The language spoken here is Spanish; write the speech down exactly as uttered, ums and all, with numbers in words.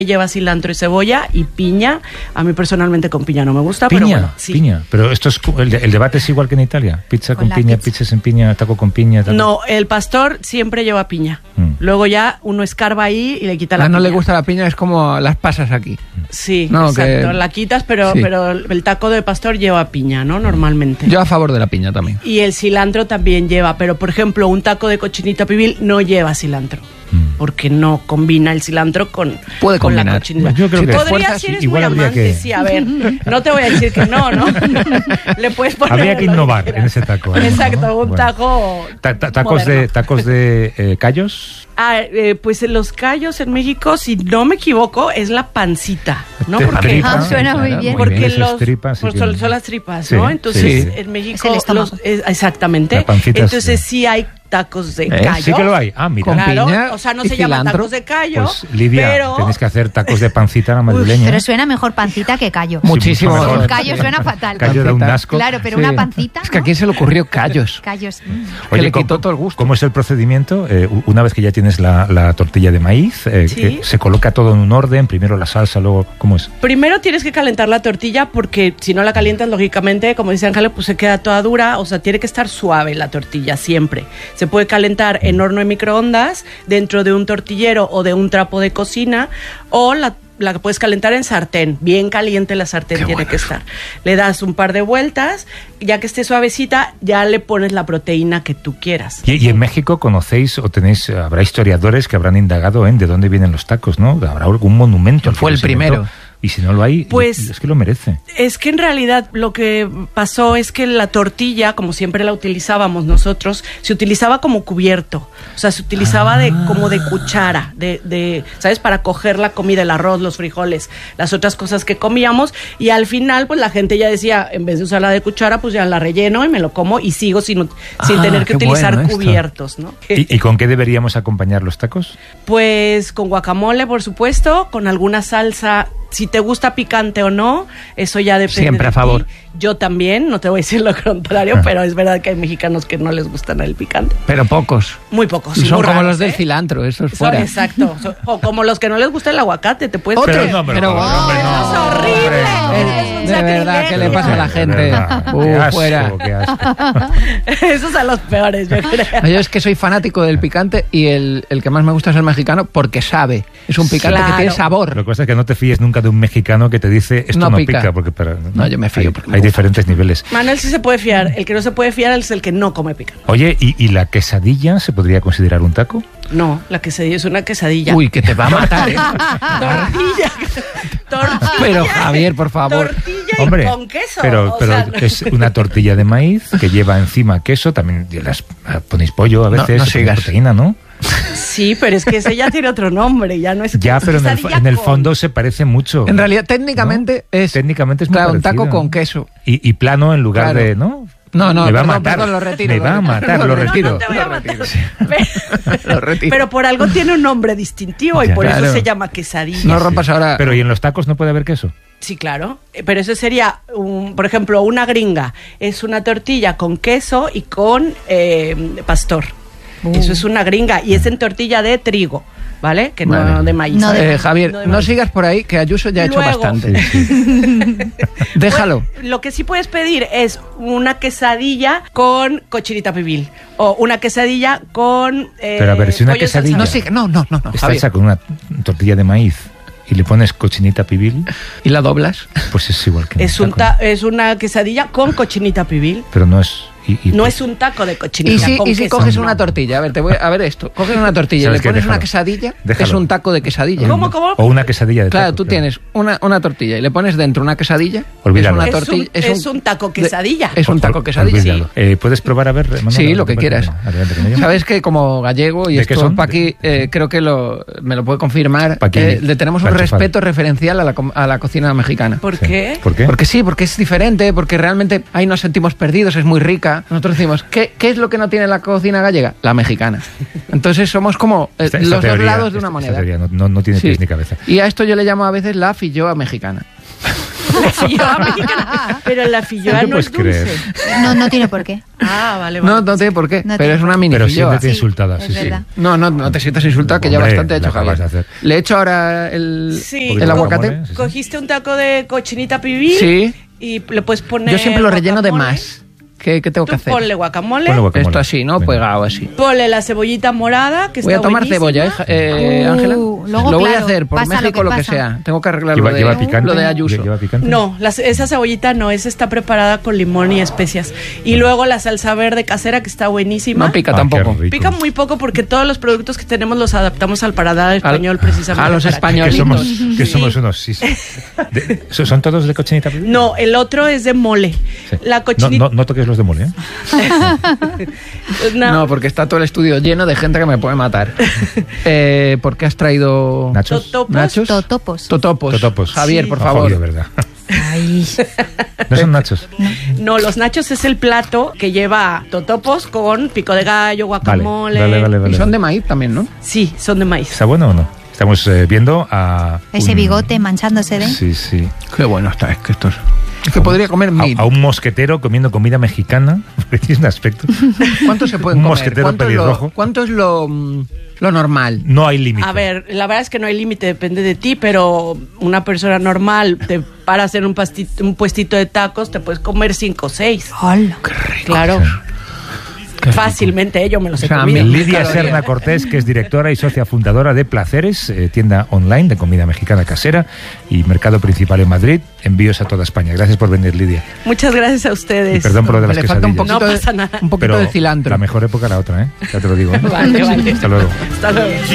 lleva cilantro y cebolla y piña. A mí personalmente con piña no me gusta, piña, pero bueno, sí. Piña, pero esto es el, el debate es igual que en Italia. Pizza con, con piña, pizza. Pizzas en piña, taco con piña. Taco. No, el pastor siempre lleva piña. Mm. Luego ya uno escarba ahí y le quita la a piña. No le gusta la piña, es como las pasas aquí. Sí, no, exacto. Que... La quitas, pero, sí. pero el taco de pastor lleva piña, ¿no? Normalmente. Yo a favor de la piña también. Y el cilantro también lleva, pero por ejemplo, un taco de cochinita pibil no lleva cilantro. Porque no combina el cilantro con, Puede con combinar. la cochinita. Yo creo que podría ser, eres igual muy habría amante, que... sí, a ver, no te voy a decir que no, ¿no? Le puedes poner habría que innovar en ese taco. ¿eh? Exacto, ¿no? un bueno. taco ta ta Tacos moderno. de tacos de eh, callos. Ah, eh, pues los callos en México, si no me equivoco, es la pancita, ¿no? Te Porque tripa, ah, suena muy bien. porque bien, los tripas, pues sí son, que... son las tripas, sí, ¿no? Entonces sí. en México Es el estómago. los, es, exactamente. La pancita, entonces sí. sí hay tacos de ¿Eh? callo. Sí que lo hay. Ah, mira. Con Claro, piña o sea, no y se llaman cilantro. tacos de callo. Pues Lidia, pero... tenéis que hacer tacos de pancita a la madrileña. Pero suena mejor pancita que callo. Sí, Muchísimo mucho mejor. mejor. Callo suena fatal. Callo da un asco. Claro, pero Sí. una pancita, Es que a ¿no? quién se le ocurrió callos. Callos. Que le ¿cómo- quitó todo el gusto. ¿Cómo es el procedimiento? Eh, una vez que ya tienes la, la tortilla de maíz, eh, Sí. eh, se coloca todo en un orden, primero la salsa, luego... ¿Cómo es? Primero tienes que calentar la tortilla porque si no la calientas, lógicamente, como dice Ángel, pues se queda toda dura. O sea, tiene que estar suave la tortilla siempre. Se puede calentar en horno de microondas, dentro de un tortillero o de un trapo de cocina, o la la que puedes calentar en sartén, bien caliente la sartén Qué tiene bueno que eso. estar. Le das un par de vueltas, ya que esté suavecita, ya le pones la proteína que tú quieras. Y, y en México conocéis o tenéis, habrá historiadores que habrán indagado en de dónde vienen los tacos, ¿no? Habrá algún monumento. al Fue que el se inventó. primero. Y si no lo hay, Pues- es que lo merece. Es que en realidad lo que pasó es que la tortilla, como siempre la utilizábamos nosotros, se utilizaba como cubierto. O sea, se utilizaba de como de cuchara, de, de, ¿sabes? Para coger la comida, el arroz, los frijoles, las otras cosas que comíamos. Y al final, pues la gente ya decía, en vez de usarla de cuchara, pues ya la relleno y me lo como y sigo sin, sin Ah, tener que qué utilizar bueno esto. cubiertos, ¿no? ¿Y, ¿Y con qué deberíamos acompañar los tacos? Pues con guacamole, por supuesto, con alguna salsa. Si te gusta picante o no, eso ya depende Siempre de a favor. ti. Yo también, no te voy a decir lo contrario, pero es verdad que hay mexicanos que no les gusta el picante. Pero pocos. Muy pocos. Y y son muy como raros, los del ¿eh? cilantro, eso es Son- fuera. exacto. So- O como los que no les gusta el aguacate, te puedes... Otros, Pero no, pero pero- no, hombre, eso no, es horrible. hombre, Es un De verdad, ¿qué le sacrilegio. pasa a la De gente? verdad, Uh, qué asco, fuera. qué asco. Esos son los peores, yo creo. Yo es que soy fanático del picante y el, el que más me gusta es el mexicano porque sabe. Es un picante Claro. que tiene sabor. Lo que pasa es que no te fíes nunca de un mexicano que te dice esto no, No pica. pica. porque para, No, yo me fío Hay, porque me hay gusta. diferentes niveles. Manuel sí se puede fiar. El que no se puede fiar es el que no come picante. Oye, ¿y, y la quesadilla se podría considerar un taco? No, la quesadilla es una quesadilla. Uy, que te va a matar, ¿eh? Tortilla. Tortilla. Pero, Javier, por favor. Tortilla y Hombre, con queso. pero, o pero sea, es una tortilla de maíz que lleva encima queso, también las ponéis pollo a No, veces, no se pone sigas. proteína, ¿no? Sí, pero es que ese ya tiene otro nombre, ya no es Ya, pero en el, quesadilla en el con- fondo se parece mucho. En realidad, técnicamente ¿No? es. Técnicamente es muy claro, un taco parecido. con queso. Y, y plano en lugar Claro. de, ¿no? No, no, me va a perdón, matar. perdón, lo retiro, me lo va a retiro. matar, No, lo no, retiro. No, no te voy a matar. Pero, Lo retiro. pero por algo tiene un nombre distintivo y Ya. por Claro. eso se llama quesadilla. No rompas ahora. Pero ¿y en los tacos no puede haber queso? Sí, claro. Eh, Pero eso sería, un, por ejemplo, una gringa. Es una tortilla con queso y con eh, pastor. Uh. Eso es una gringa y es en tortilla de trigo, ¿vale? Que no Vale. de maíz. No de- Eh, Javier, No no, de maíz. sigas por ahí, que Ayuso ya ha hecho Luego. bastante. Sí, sí. Déjalo. Pues, lo que sí puedes pedir es una quesadilla con cochinita pibil o una quesadilla con eh, Pero a ver, si una pollo en salsa quesadilla- No verde. sigas. No, no, no, no. Está Javier. hecha con una tortilla de maíz y le pones cochinita pibil, ¿Y la doblas? pues es igual que en Es, un un taco. ta- es una quesadilla con cochinita pibil. Pero no es... y- y- No es un taco de Y cochinita si, con y si queso, coges no. una tortilla, a ver, te voy a ver esto. Coges una tortilla y ¿Sabes le qué? pones una Déjalo. quesadilla, Déjalo. es un taco de quesadilla. ¿Cómo, cómo? O una quesadilla de Claro, taco, tú tienes una, una tortilla y le pones dentro una quesadilla. Olvídalo. Es Es una un- tortilla. es un taco quesadilla. Es un taco Ol- quesadilla. olvídalo. Eh, ¿Puedes probar a ver, Manuel? Sí, A ver lo que qué quieras. parece. Adelante con ello. Sabes que como gallego, y ¿De qué esto son? Paqui eh, creo que lo, me lo puede confirmar, Paqui, eh, le tenemos un la enchufada. respeto referencial a la, com- a la cocina mexicana. ¿Por Sí. qué? ¿Por qué? Porque sí, porque es diferente, porque realmente ahí nos sentimos perdidos, es muy rica. Nosotros decimos, ¿qué, qué es lo que no tiene la cocina gallega? La mexicana. Entonces somos como eh, Esta- esta los teoría- dos lados de una esta- moneda. esta teoría no, no- no tiene Sí. pies ni cabeza. Y a esto yo le llamo a veces la filloa mexicana. La filloa mexicana. Pero la filloa ¿No no es puedes dulce. creer? No, no tiene por qué. Ah, vale, vale. No, no tiene por qué, No pero tiene es una por qué. mini Pero filloa. siéntete Sí, insultada, es sí, sí. verdad. No, no, no te sientas insultada, que ya Hombre, bastante he la hecho, acabas Javier. de hacer. Le he hecho ahora el, Sí. Un poquito el de aguacate. guacamole, sí, sí. Cogiste un taco de cochinita pibil Sí. y le puedes poner Yo siempre lo relleno de guacamole. más. ¿Qué, qué tengo Tú que hacer? ponle guacamole, Ponle guacamole. Esto así, ¿no? Venga. Pegado así. ponle la cebollita morada, que Voy a está tomar buenísima. cebolla, ¿eh, ja- eh, Uh, Ángela? luego, lo voy a claro, hacer por pasa lo México, que lo que, pasa. sea. Tengo que arreglar ¿Lleva, lo, de, lleva picante? lo de Ayuso. ¿Lleva picante? No, las- esa cebollita no, esa está preparada con limón y especias. Y luego la salsa verde casera, que está buenísima. No pica Ah, tampoco. qué rico. Pica muy poco porque todos los productos que tenemos los adaptamos al paladar español Al- precisamente. a los para que- Que españolitos. somos, que Sí. somos unos, sí, sí. De- ¿so- ¿Son todos de cochinita pibil? No, el otro es de mole. Sí. La No, cochinita... no, no toques los de mole, ¿eh? No, No, porque está todo el estudio lleno de gente que me puede matar. eh, ¿Por qué has traído Nachos. Totopos. nachos? Totopos. Totopos. Totopos. Javier, Sí. por Ah, favor. Fabio, ¿verdad? Ay. No son nachos. No, los nachos es el plato que lleva totopos con pico de gallo, Vale, guacamole. vale, vale, vale. Y son de maíz también, ¿no? Sí, son de maíz. ¿Está bueno o no? Estamos eh, viendo a... Ese un- bigote manchándose de... Sí, sí. Qué bueno está, es que esto es... Es que podría comer A, mil. a un mosquetero comiendo comida mexicana. Porque tiene un aspecto. ¿Cuánto se puede Un comer? mosquetero ¿Cuánto es lo, pelirrojo. cuánto es lo, mm, lo normal? No hay límite. A ver, la verdad es que no hay límite, depende de ti, pero una persona normal te para hacer un, pastito, un puestito de tacos, te puedes comer cinco o seis. Hola. Claro, Qué rico. fácilmente, yo me los he O sea, comido. mil Lidia calorías. Serna Cortés, que es directora y socia fundadora de Placeres, eh, tienda online de comida mexicana casera y mercado principal en Madrid. Envíos a toda España. Gracias por venir, Lidia. Muchas gracias a ustedes. Y perdón por lo de las Le falta un quesadillas. poquito, No de, pasa nada. un poquito Pero de cilantro. la mejor época la otra, ¿eh? Ya te lo digo. ¿eh? Vale, vale. Hasta luego. Hasta luego.